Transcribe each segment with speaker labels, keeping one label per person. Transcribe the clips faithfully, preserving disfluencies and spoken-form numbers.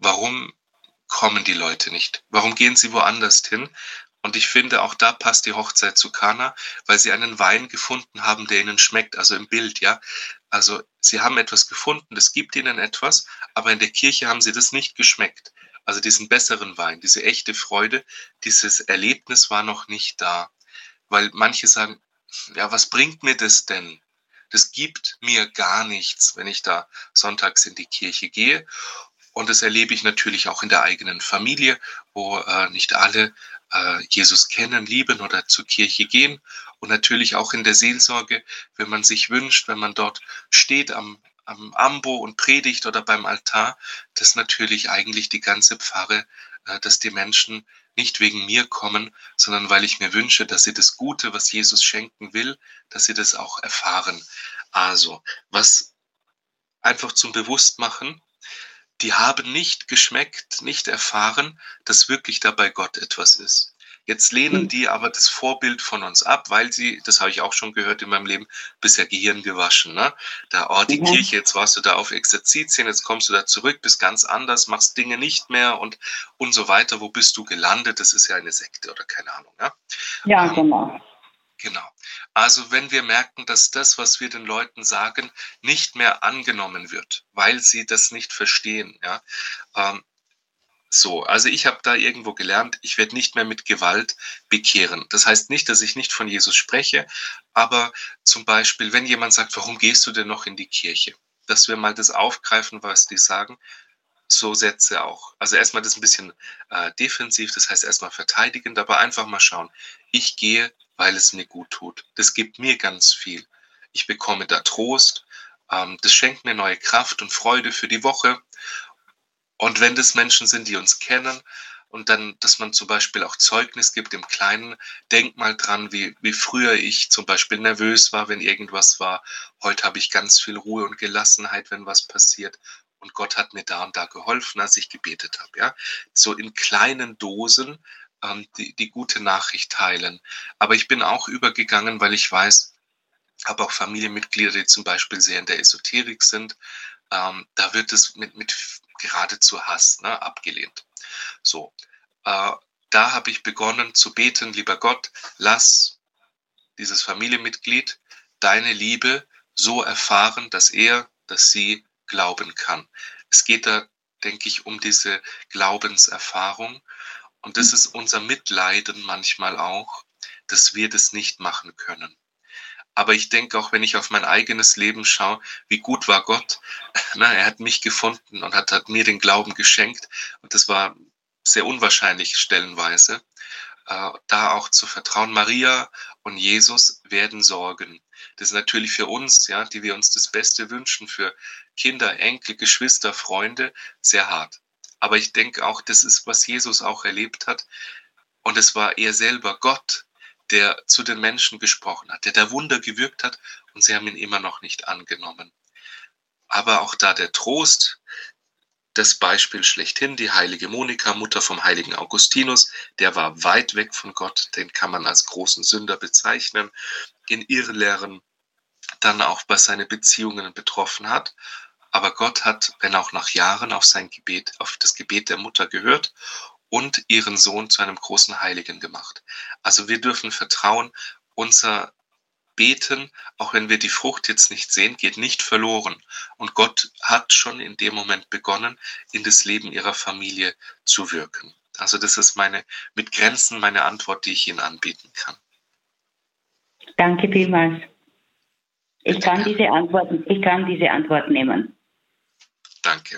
Speaker 1: warum kommen die Leute nicht? Warum gehen sie woanders hin? Und ich finde, auch da passt die Hochzeit zu Kana, weil sie einen Wein gefunden haben, der ihnen schmeckt, also im Bild, ja. Also sie haben etwas gefunden, das gibt ihnen etwas, aber in der Kirche haben sie das nicht geschmeckt. Also diesen besseren Wein, diese echte Freude, dieses Erlebnis war noch nicht da. Weil manche sagen, ja, was bringt mir das denn? Das gibt mir gar nichts, wenn ich da sonntags in die Kirche gehe. Und das erlebe ich natürlich auch in der eigenen Familie, wo äh, nicht alle äh, Jesus kennen, lieben oder zur Kirche gehen. Und natürlich auch in der Seelsorge, wenn man sich wünscht, wenn man dort steht am, am Ambo und predigt oder beim Altar, dass natürlich eigentlich die ganze Pfarre, äh, dass die Menschen nicht wegen mir kommen, sondern weil ich mir wünsche, dass sie das Gute, was Jesus schenken will, dass sie das auch erfahren. Also, was einfach zum Bewusstmachen, die haben nicht geschmeckt, nicht erfahren, dass wirklich dabei Gott etwas ist. Jetzt lehnen die aber das Vorbild von uns ab, weil sie, das habe ich auch schon gehört in meinem Leben, bisher Gehirn gewaschen. Ne? Da, oh, die
Speaker 2: Mhm.
Speaker 1: Kirche, jetzt warst du da auf Exerzitien, jetzt kommst du da zurück, bist ganz anders, machst Dinge nicht mehr und, und so weiter. Wo bist du gelandet? Das ist ja eine Sekte oder keine Ahnung. Ja,
Speaker 2: Ja,
Speaker 1: ähm,
Speaker 2: genau.
Speaker 1: Genau. Also wenn wir merken, dass das, was wir den Leuten sagen, nicht mehr angenommen wird, weil sie das nicht verstehen, ja, ähm, so, also ich habe da irgendwo gelernt, ich werde nicht mehr mit Gewalt bekehren. Das heißt nicht, dass ich nicht von Jesus spreche, aber zum Beispiel, wenn jemand sagt, warum gehst du denn noch in die Kirche? Dass wir mal das aufgreifen, was die sagen, so Sätze auch. Also erstmal das ein bisschen äh, defensiv, das heißt erstmal verteidigend, aber einfach mal schauen. Ich gehe, weil es mir gut tut. Das gibt mir ganz viel. Ich bekomme da Trost. Ähm, das schenkt mir neue Kraft und Freude für die Woche. Und wenn das Menschen sind, die uns kennen und dann, dass man zum Beispiel auch Zeugnis gibt im Kleinen, denk mal dran, wie, wie früher ich zum Beispiel nervös war, wenn irgendwas war. Heute habe ich ganz viel Ruhe und Gelassenheit, wenn was passiert. Und Gott hat mir da und da geholfen, als ich gebetet habe. Ja? So in kleinen Dosen ähm, die, die gute Nachricht teilen. Aber ich bin auch übergegangen, weil ich weiß, habe auch Familienmitglieder, die zum Beispiel sehr in der Esoterik sind. Ähm, da wird es mit, mit geradezu Hass, ne, abgelehnt. So, äh, da habe ich begonnen zu beten, lieber Gott, lass dieses Familienmitglied deine Liebe so erfahren, dass er, dass sie glauben kann. Es geht da, denke ich, um diese Glaubenserfahrung. Und das ist unser Mitleiden manchmal auch, dass wir das nicht machen können. Aber ich denke auch, wenn ich auf mein eigenes Leben schaue, wie gut war Gott. Na, er hat mich gefunden und hat, hat mir den Glauben geschenkt. Und das war sehr unwahrscheinlich stellenweise. Äh, da auch zu vertrauen, Maria und Jesus werden sorgen. Das ist natürlich für uns, ja, die wir uns das Beste wünschen, für Kinder, Enkel, Geschwister, Freunde, sehr hart. Aber ich denke auch, das ist, was Jesus auch erlebt hat. Und es war er selber, Gott, der zu den Menschen gesprochen hat, der da Wunder gewirkt hat und sie haben ihn immer noch nicht angenommen. Aber auch da der Trost, das Beispiel schlechthin, die heilige Monika, Mutter vom heiligen Augustinus, der war weit weg von Gott, den kann man als großen Sünder bezeichnen, in Irrlehren, dann auch was seine Beziehungen betroffen hat. Aber Gott hat, wenn auch nach Jahren, auf sein Gebet, auf das Gebet der Mutter gehört und ihren Sohn zu einem großen Heiligen gemacht. Also wir dürfen vertrauen, unser Beten, auch wenn wir die Frucht jetzt nicht sehen, geht nicht verloren. Und Gott hat schon in dem Moment begonnen, in das Leben ihrer Familie zu wirken. Also das ist meine, mit Grenzen meine Antwort, die ich Ihnen anbieten kann.
Speaker 2: Danke vielmals. Ich
Speaker 1: Bitte
Speaker 2: kann
Speaker 1: gerne.
Speaker 2: diese Antworten, ich kann diese Antwort nehmen.
Speaker 1: Danke.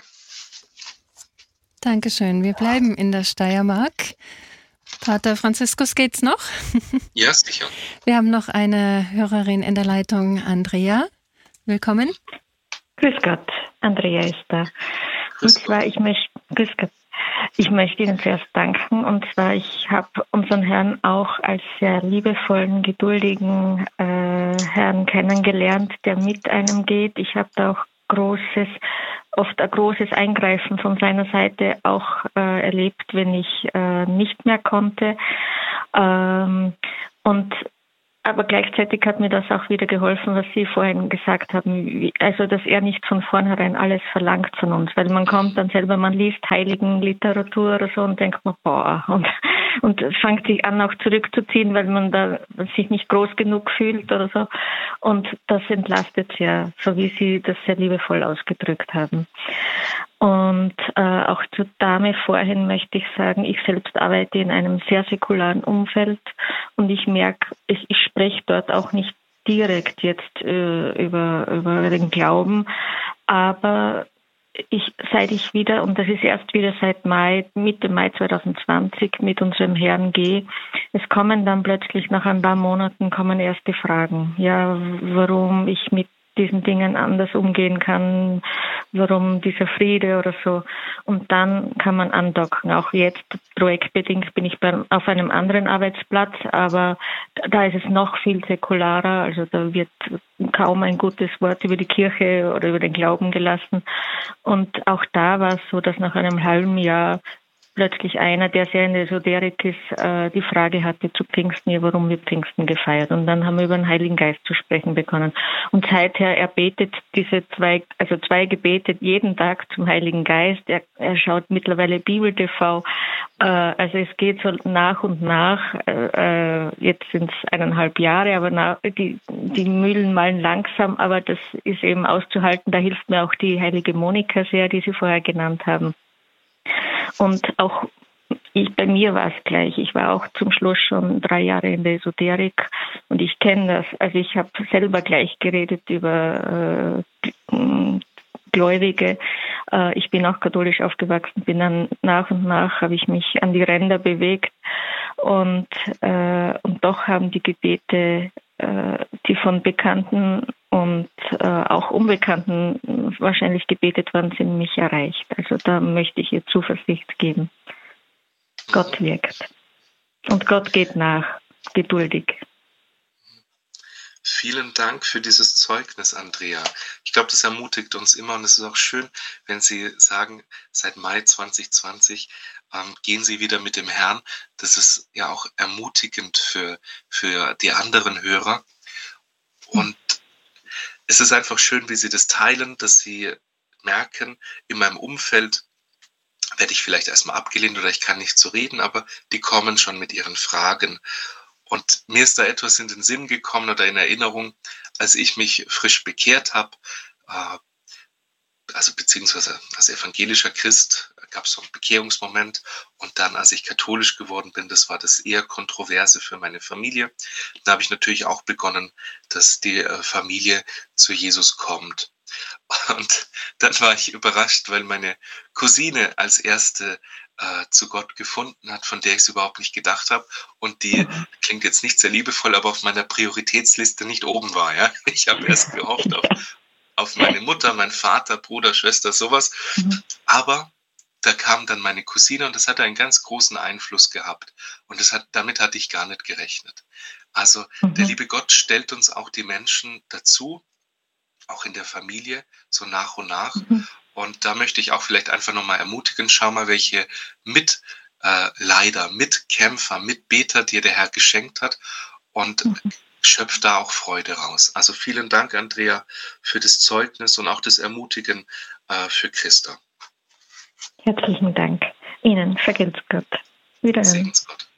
Speaker 3: Dankeschön. Wir bleiben in der Steiermark. Pater Franziskus, geht's noch?
Speaker 1: Ja, sicher.
Speaker 3: Wir haben noch eine Hörerin in der Leitung, Andrea. Willkommen.
Speaker 4: Grüß Gott, Andrea ist da.
Speaker 1: Grüß
Speaker 4: und zwar, ich möchte, grüß Gott, ich möchte Ihnen zuerst danken. Und zwar, ich habe unseren Herrn auch als sehr liebevollen, geduldigen äh, Herrn kennengelernt, der mit einem geht. Ich habe da auch großes, oft ein großes Eingreifen von seiner Seite auch äh, erlebt, wenn ich äh, nicht mehr konnte. Ähm, und aber gleichzeitig hat mir das auch wieder geholfen, was Sie vorhin gesagt haben, wie, also dass er nicht von vornherein alles verlangt von uns, weil man kommt dann selber, man liest Heiligenliteratur oder so und denkt man, boah, und, und fängt sich an auch zurückzuziehen, weil man da sich nicht groß genug fühlt oder so. Und das entlastet sehr, so wie Sie das sehr liebevoll ausgedrückt haben. Und äh, auch zur Dame vorhin möchte ich sagen, ich selbst arbeite in einem sehr säkularen Umfeld und ich merke, ich, ich spreche dort auch nicht direkt jetzt äh, über, über den Glauben, aber ich, seit ich wieder, und das ist erst wieder seit Mai, Mitte Mai zwanzig zwanzig mit unserem Herrn gehe, es kommen dann plötzlich nach ein paar Monaten kommen erste Fragen. Ja, warum ich mit diesen Dingen anders umgehen kann, warum dieser Friede oder so. Und dann kann man andocken. Auch jetzt projektbedingt bin ich bei, auf einem anderen Arbeitsplatz, aber da ist es noch viel säkularer. Also da wird kaum ein gutes Wort über die Kirche oder über den Glauben gelassen. Und auch da war es so, dass nach einem halben Jahr plötzlich einer, der sehr in der Esoterik ist, äh, die Frage hatte zu Pfingsten, ja, warum wird Pfingsten gefeiert? Und dann haben wir über den Heiligen Geist zu sprechen begonnen. Und seither, er betet diese zwei, also zwei Gebete jeden Tag zum Heiligen Geist. Er, er schaut mittlerweile Bibel-T V. Äh, also es geht so nach und nach. Äh, jetzt sind es eineinhalb Jahre, aber nach, die, die Mühlen malen langsam, aber das ist eben auszuhalten. Da hilft mir auch die heilige Monika sehr, die Sie vorher genannt haben. Und auch ich, bei mir war es gleich. Ich war auch zum Schluss schon drei Jahre in der Esoterik und ich kenne das. Also ich habe selber gleich geredet über äh, Gläubige. Äh, ich bin auch katholisch aufgewachsen, bin dann nach und nach, habe ich mich an die Ränder bewegt und, äh, und doch haben die Gebete, äh, die von Bekannten und äh, auch Unbekannten wahrscheinlich gebetet worden sind, mich erreicht. Also da möchte ich ihr Zuversicht geben. Gott wirkt. Und Gott geht nach, geduldig.
Speaker 1: Vielen Dank für dieses Zeugnis, Andrea. Ich glaube, das ermutigt uns immer und es ist auch schön, wenn Sie sagen, seit Mai zwanzig zwanzig ähm, gehen Sie wieder mit dem Herrn. Das ist ja auch ermutigend für, für die anderen Hörer. Und es ist einfach schön, wie Sie das teilen, dass Sie merken, in meinem Umfeld werde ich vielleicht erstmal abgelehnt oder ich kann nicht so reden, aber die kommen schon mit ihren Fragen. Und mir ist da etwas in den Sinn gekommen oder in Erinnerung, als ich mich frisch bekehrt habe, äh, also beziehungsweise als evangelischer Christ gab es so einen Bekehrungsmoment und dann, als ich katholisch geworden bin, das war das eher Kontroverse für meine Familie. Da habe ich natürlich auch begonnen, dass die äh, Familie zu Jesus kommt. Und dann war ich überrascht, weil meine Cousine als erste äh, zu Gott gefunden hat, von der ich es überhaupt nicht gedacht habe. Und die klingt jetzt nicht sehr liebevoll, aber auf meiner Prioritätsliste nicht oben war. Ja? Ich habe erst gehofft auf, auf meine Mutter, meinen Vater, Bruder, Schwester, sowas. Aber da kam dann meine Cousine und das hatte einen ganz großen Einfluss gehabt. Und das hat, damit hatte ich gar nicht gerechnet. Also mhm. der liebe Gott stellt uns auch die Menschen dazu, auch in der Familie, so nach und nach. Mhm. Und da möchte ich auch vielleicht einfach nochmal ermutigen, schau mal, welche Mitleider, äh, Mitkämpfer, Mitbeter dir der Herr geschenkt hat und mhm. schöpf da auch Freude raus. Also vielen Dank, Andrea, für das Zeugnis und auch das Ermutigen äh, für Christa.
Speaker 4: Herzlichen Dank. Ihnen vergelt's Gott. Wiederhören.
Speaker 1: Segensgott.